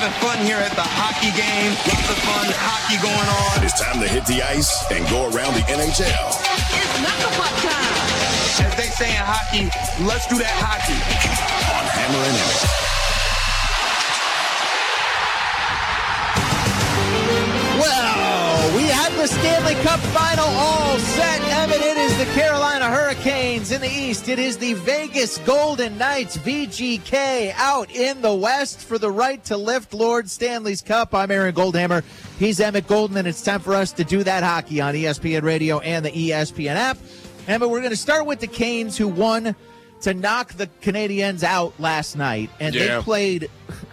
having fun here at the hockey game. Lots of fun hockey going on. It's time to hit the ice and go around the NHL. It's knuckle puck time. As they say in hockey, let's do that hockey. On Hammer and Emmett. Well, we had the Stanley Cup final all set. Emmett, it is the Carolina Hurricanes in the East. It is the Vegas Golden Knights, VGK, out in the West for the right to lift Lord Stanley's Cup. I'm Aaron Goldhammer. He's Emmett Golden, and it's time for us to do that hockey on ESPN Radio and the ESPN app. Emmett, we're going to start with the Canes, who won to knock the Canadiens out last night, and they played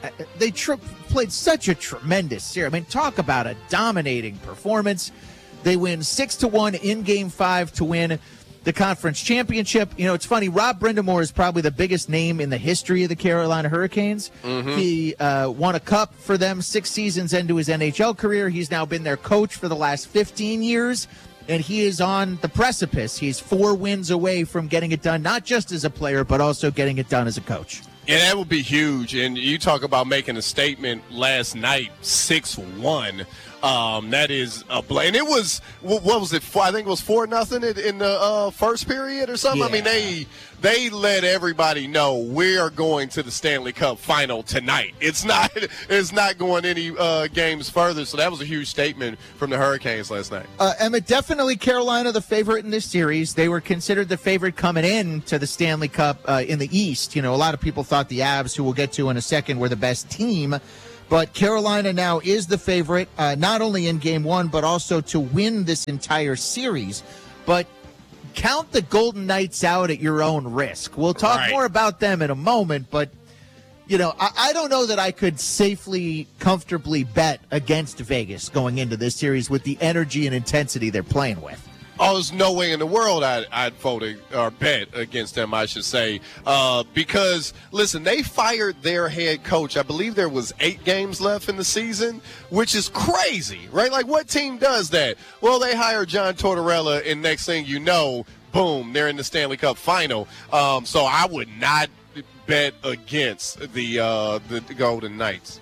such a tremendous series. I mean, talk about a dominating performance. They win 6-1 in Game 5 to win the conference championship. You know, it's funny, Rob Brind'Amour is probably the biggest name in the history of the Carolina Hurricanes. Mm-hmm. He won a cup for them 6 seasons into his NHL career. He's now been their coach for the last 15 years. And he is on the precipice. He's 4 wins away from getting it done, not just as a player, but also getting it done as a coach. Yeah, that would be huge. And you talk about making a statement last night, 6-1. That is a and it was, what was it? I think it was 4-0 in the first period or something. Yeah. I mean, they let everybody know we are going to the Stanley Cup final tonight. It's not going any games further. So that was a huge statement from the Hurricanes last night. Emmett, definitely Carolina the favorite in this series. They were considered the favorite coming in to the Stanley Cup in the East. You know, a lot of people thought the Avs, who we'll get to in a second, were the best team. But Carolina now is the favorite, not only in Game 1, but also to win this entire series. But count the Golden Knights out at your own risk. We'll talk more about them in a moment, but, you know, I don't know that I could safely, comfortably bet against Vegas going into this series with the energy and intensity they're playing with. Oh, there's no way in the world I'd vote or bet against them, I should say. Because, listen, they fired their head coach. I believe there was 8 games left in the season, which is crazy, right? Like, what team does that? Well, they hire John Tortorella, and next thing you know, boom, they're in the Stanley Cup final. So I would not bet against the Golden Knights.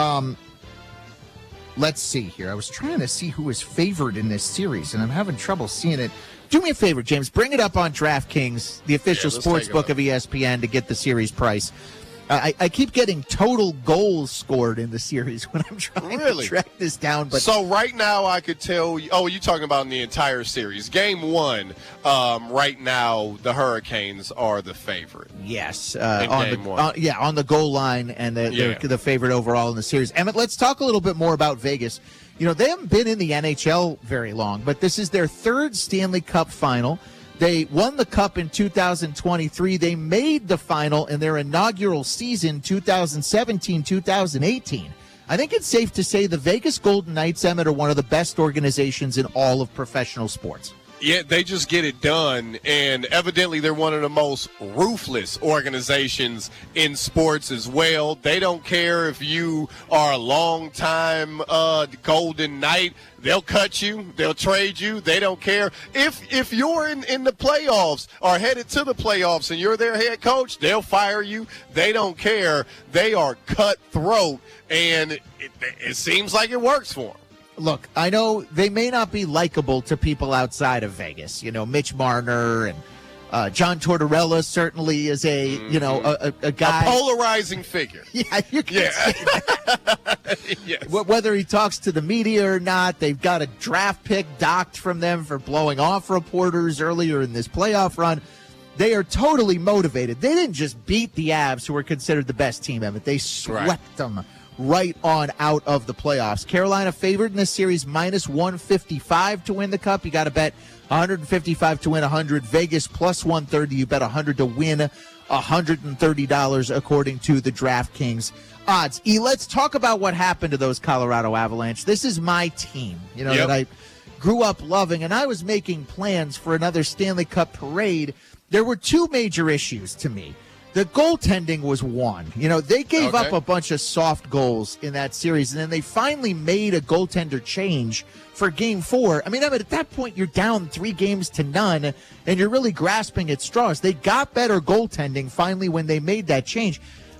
Let's see here. I was trying to see who was favored in this series, and I'm having trouble seeing it. Do me a favor, James. Bring it up on DraftKings, the official sports book of ESPN, to get the series price. I keep getting total goals scored in the series when I'm trying to track this down. But so right now I could tell you, you're talking about in the entire series. Game 1, right now the Hurricanes are the favorite. Yes. On the goal line, and they're the favorite overall in the series. Emmett, let's talk a little bit more about Vegas. You know, they haven't been in the NHL very long, but this is their 3rd Stanley Cup final. They won the Cup in 2023. They made the final in their inaugural season, 2017-2018. I think it's safe to say the Vegas Golden Knights, Emmett, are one of the best organizations in all of professional sports. Yeah, they just get it done, and evidently they're one of the most ruthless organizations in sports as well. They don't care if you are a long-time Golden Knight. They'll cut you. They'll trade you. They don't care. If you're in the playoffs or headed to the playoffs and you're their head coach, they'll fire you. They don't care. They are cutthroat, and it seems like it works for them. Look, I know they may not be likable to people outside of Vegas. You know, Mitch Marner and John Tortorella certainly is a guy. A polarizing figure. Yeah, you can say that. Yes. Whether he talks to the media or not, they've got a draft pick docked from them for blowing off reporters earlier in this playoff run. They are totally motivated. They didn't just beat the Avs, who were considered the best team, Emmett. They swept them right on out of the playoffs. Carolina favored in this series, -155 to win the Cup. You got to bet 155 to win 100. Vegas +130. You bet 100 to win $130 according to the DraftKings odds. Let's talk about what happened to those Colorado Avalanche. This is my team, that I grew up loving, and I was making plans for another Stanley Cup parade. There were 2 major issues to me. The goaltending was one. They gave up a bunch of soft goals in that series, and then they finally made a goaltender change for Game 4. I mean, at that point, you're down 3-0, and you're really grasping at straws. They got better goaltending finally when they made that change.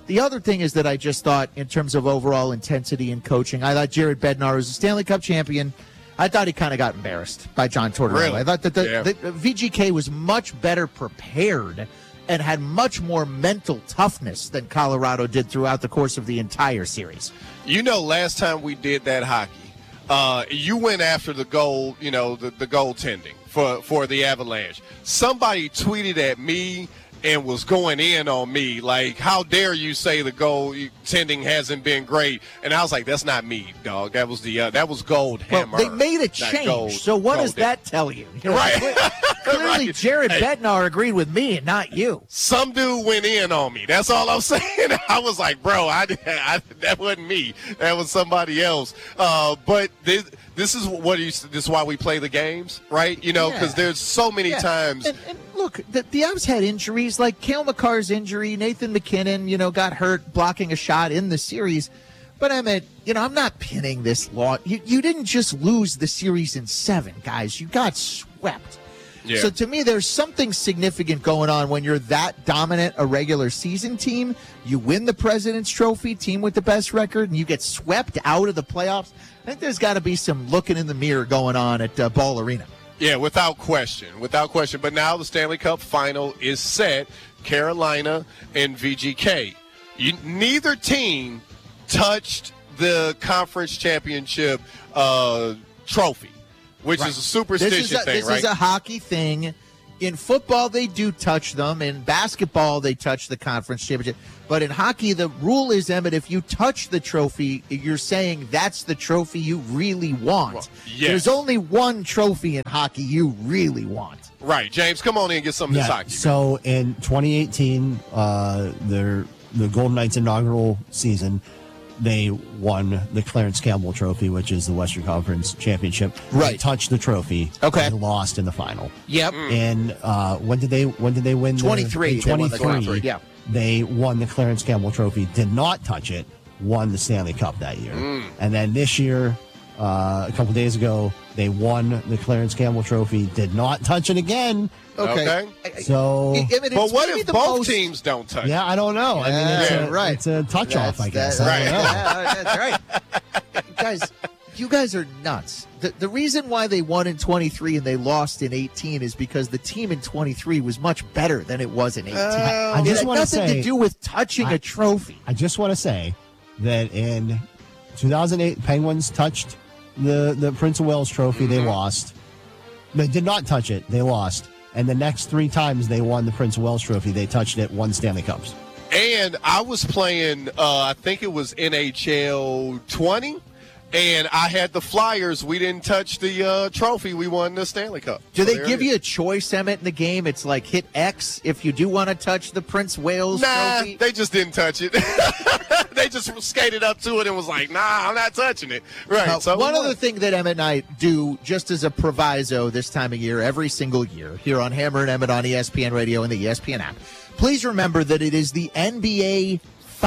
The other thing is that I just thought, in terms of overall intensity and coaching, I thought Jared Bednar was a Stanley Cup champion. I thought he kind of got embarrassed by John Tortorella. Really? I thought that the VGK was much better prepared and had much more mental toughness than Colorado did throughout the course of the entire series. You know, last time we did that hockey, you went after the goal, the goaltending for the Avalanche. Somebody tweeted at me and was going in on me, like, how dare you say the goaltending hasn't been great? And I was like, that's not me, dog. That was that was Goldhammer. Well, they made a change, so what does that tell you? Right. Clearly, Right. Jared Hey. Bednar agreed with me and not you. Some dude went in on me. That's all I'm saying. I was like, bro, that wasn't me. That was somebody else. But this is this is why we play the games, right? Because there's so many times. And look, the Avs had injuries like Cale Makar's injury. Nathan McKinnon, got hurt blocking a shot in the series. But Emmett, I'm not pinning this loss. You didn't just lose the series in 7, guys. You got swept. Yeah. So to me, there's something significant going on when you're that dominant a regular season team. You win the President's Trophy, team with the best record, and you get swept out of the playoffs. I think there's got to be some looking in the mirror going on at Ball Arena. Yeah, without question. But now the Stanley Cup final is set. Carolina and VGK. Neither team touched the conference championship trophy, which is a superstitious thing, right? This is a hockey thing. In football, they do touch them. In basketball, they touch the conference championship. But in hockey, the rule is, Emmett, if you touch the trophy, you're saying that's the trophy you really want. Well, yes. There's only one trophy in hockey you really want. Right. James, come on in and get some of this hockey. So in 2018, the Golden Knights' inaugural season, they won the Clarence Campbell Trophy, which is the Western Conference Championship. Right. They touched the trophy. Okay. And lost in the final. Yep. And when did they win? 23. They won the 23. Yeah. They won the Clarence Campbell Trophy. Did not touch it. Won the Stanley Cup that year. And then this year, a couple days ago, they won the Clarence Campbell Trophy. Did not touch it again. Okay. So, But what if both teams don't touch? yeah, I don't know. I mean, right. It's a touch off, I guess. That's I don't know. Yeah, that's right. Guys, you guys are nuts. The reason why they won in 23 and they lost in 18 is because the team in 23 was much better than it was in 18. I It just had want to nothing say, to do with touching a trophy. I just want to say that in 2008, Penguins touched the Prince of Wales Trophy. They lost. They did not touch it. They lost. And the next 3 times they won the Prince of Wales Trophy, they touched it, won Stanley Cups. And I was playing, I think it was NHL 20, and I had the Flyers. We didn't touch the trophy. We won the Stanley Cup. Do So they there give it you is. a choice, Emmett, in the game? It's like hit X if you do want to touch the Prince Wales Nah, trophy? they just didn't touch it. They just skated up to it and was like, nah, I'm not touching it. Right. So One other thing that Emmett and I do, just as a proviso this time of year, every single year, here on Hammer and Emmett on ESPN Radio and the ESPN app, please remember that it is the NBA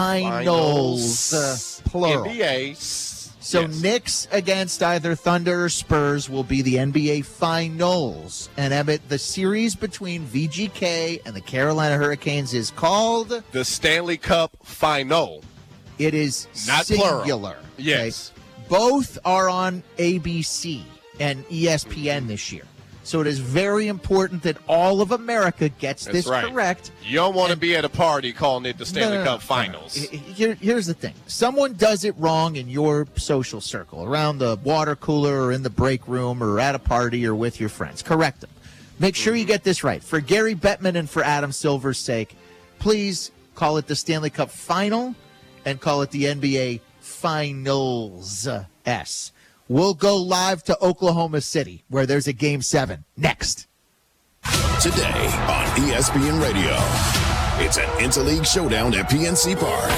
Finals, plural. NBA. So yes. Knicks against either Thunder or Spurs will be the NBA Finals. And Emmett, the series between VGK and the Carolina Hurricanes is called? The Stanley Cup Final. It is Not plural. singular. Yes. Both are on ABC and ESPN this year. So it is very important that all of America gets That's this right. correct. You don't want to be at a party calling it the Stanley No. Cup Finals. Here's the thing. Someone does it wrong in your social circle, around the water cooler or in the break room or at a party or with your friends. Correct them. Make sure you get this right. For Gary Bettman and for Adam Silver's sake, please call it the Stanley Cup Final and call it the NBA Finals. We'll go live to Oklahoma City, where there's a Game 7 next. Today on ESPN Radio, it's an interleague showdown at PNC Park.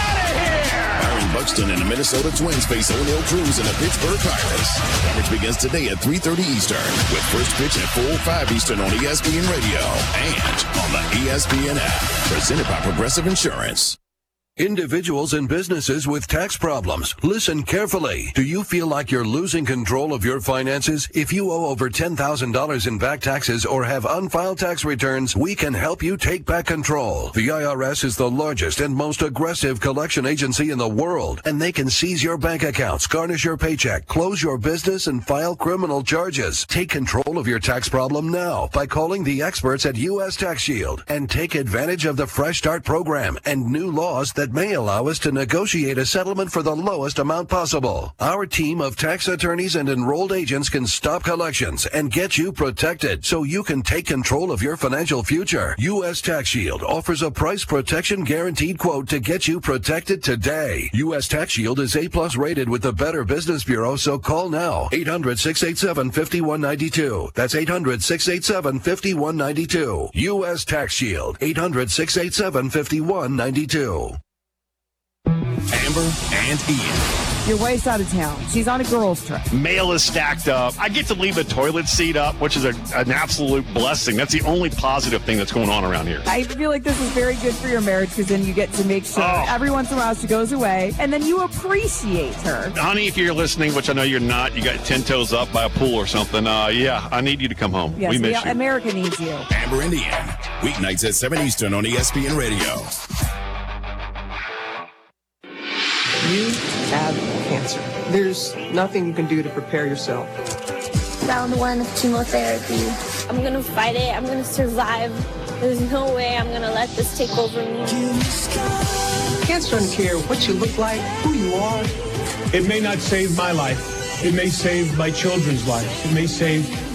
Byron Buxton and the Minnesota Twins face O'Neal Cruz and the Pittsburgh Pirates. Coverage begins today at 3:30 Eastern, with first pitch at 4:05 Eastern on ESPN Radio and on the ESPN app. Presented by Progressive Insurance. Individuals and businesses with tax problems, listen carefully. Do you feel like you're losing control of your finances? If you owe over $10,000 in back taxes or have unfiled tax returns, we can help you take back control. The IRS is the largest and most aggressive collection agency in the world, and they can seize your bank accounts, garnish your paycheck, close your business, and file criminal charges. Take control of your tax problem now by calling the experts at U.S. Tax Shield and take advantage of the Fresh Start program and new laws that may allow us to negotiate a settlement for the lowest amount possible. Our team of tax attorneys and enrolled agents can stop collections and get you protected so you can take control of your financial future. U.S. Tax Shield offers a price protection guaranteed quote to get you protected today. U.S. Tax Shield is A+ rated with the Better Business Bureau, so call now. 800-687-5192. That's 800-687-5192. U.S. Tax Shield. 800-687-5192. Amber and Ian. Your wife's out of town. She's on a girls' trip. Mail is stacked up. I get to leave the toilet seat up, which is an absolute blessing. That's the only positive thing that's going on around here. I feel like this is very good for your marriage because then you get to make sure every once in a while she goes away, and then you appreciate her. Honey, if you're listening, which I know you're not, you got 10 toes up by a pool or something, yeah, I need you to come home. Yes, we miss you. America needs you. Amber and Ian. Weeknights at 7 Eastern on ESPN Radio. You have cancer. There's nothing you can do to prepare yourself. Round 1 of chemotherapy. I'm going to fight it. I'm going to survive. There's no way I'm going to let this take over me. Cancer doesn't care what you look like, who you are. It may not save my life. It may save my children's lives. It may save